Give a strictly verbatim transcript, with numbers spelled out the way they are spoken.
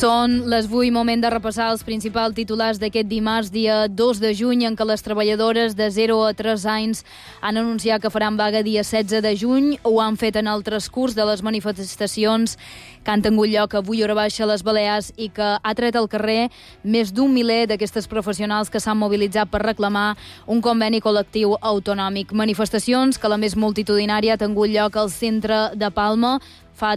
Són les vuit, moment de repassar els principals titulars d'aquest dimarts, dia dos de juny, en què les treballadores de zero a tres anys han anunciat que faran vaga dia setze de juny. Ho han fet en el transcurs de les manifestacions que han tingut lloc avui hora baixa a les Balears i que ha tret al carrer més d'un miler d'aquestes professionals que s'han mobilitzat per reclamar un conveni col·lectiu autonòmic. Manifestacions que la més multitudinària ha tingut lloc al centre de Palma. Fa